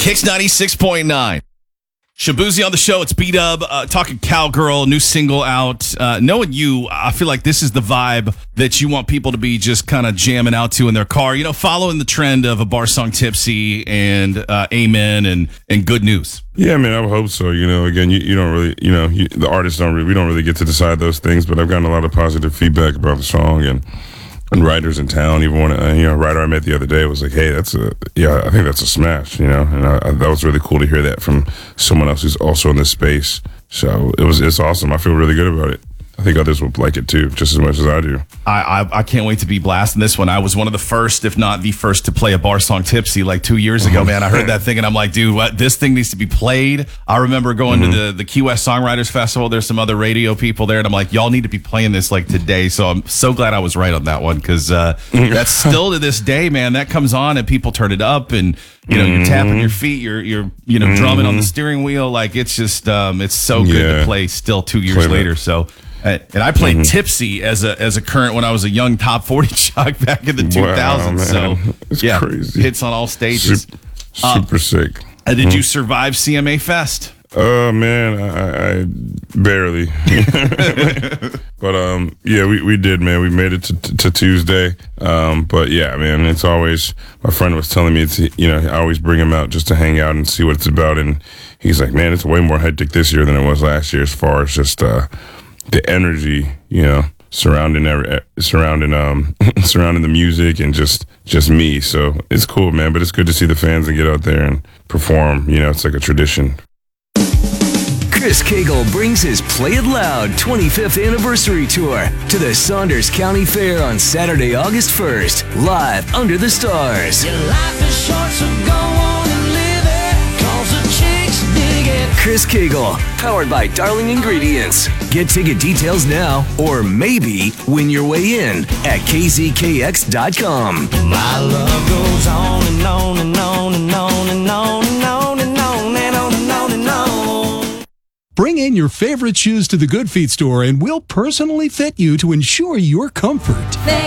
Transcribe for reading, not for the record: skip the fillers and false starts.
Kicks 96.9. Shabuzi on the show. It's B-Dub talking Cowgirl, new single out. Knowing you, I feel like this is the vibe that you want people to be just kind of jamming out to in their car. You know, following the trend of a bar song Tipsy and Amen and Good News. Yeah, man, I would hope so. You know, again, you don't really, the artists we don't really get to decide those things, but I've gotten a lot of positive feedback about the song and writers in town. Even when a writer I met the other day was like, "Hey, I think that's a smash," and that was really cool to hear that from someone else who's also in this space. So it's awesome. I feel really good about it. I think others will like it too, just as much as I do. I can't wait to be blasting this one. I was one of the first, if not the first, to play a bar song Tipsy like 2 years ago, man. I heard that thing and I'm like, dude, what? This thing needs to be played. I remember going to the Key West Songwriters Festival. There's some other radio people there, and I'm like, y'all need to be playing this like today. So I'm so glad I was right on that one, because that's still to this day, man. That comes on and people turn it up, and you're tapping your feet, you're drumming on the steering wheel. Like, it's just it's so good to play still 2 years later. So. And I played Tipsy as a current when I was a young top 40 jock back in the 2000s. So it's crazy. Hits on all stages. Super sick. Did you survive CMA Fest? Man, I barely. But we did, man. We made it to Tuesday. But yeah, man, it's always, my friend was telling me, I always bring him out just to hang out and see what it's about, and he's like, man, it's way more hectic this year than it was last year, as far as just the energy, surrounding the music and just me. So it's cool, man. But it's good to see the fans and get out there and perform. It's like a tradition. Chris Cagle brings his Play It Loud 25th anniversary tour to the Saunders County Fair on Saturday, August 1st, live under the stars. Your life is short, so go on and live it, 'cause the chicks dig it. Chris Cagle, powered by Darling Ingredients. Get ticket details now, or maybe win your way in at kzkx.com. My love goes on and on and on and on and on and on and on and on and on and on. Bring in your favorite shoes to the Good Feet store and we'll personally fit you to ensure your comfort.